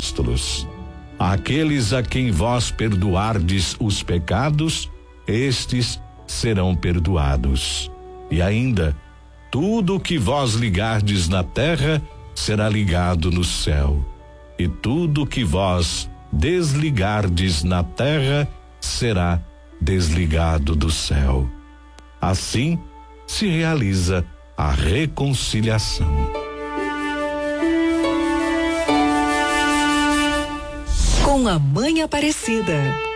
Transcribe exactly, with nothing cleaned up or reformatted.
apóstolos: aqueles a quem vós perdoardes os pecados, estes serão perdoados. E ainda, tudo o que vós ligardes na terra será ligado no céu, e tudo o que vós desligardes na terra será desligado do céu. Assim se realiza a reconciliação. Com a Mãe Aparecida.